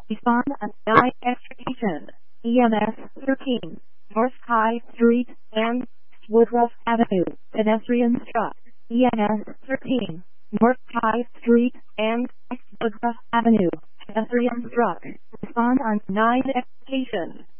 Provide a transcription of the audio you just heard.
Respond on 9 extrication. EMS 13, North High Street and Woodruff Avenue, pedestrian struck. EMS 13, North High Street and Woodruff Avenue, pedestrian struck. Respond on 9 extrication.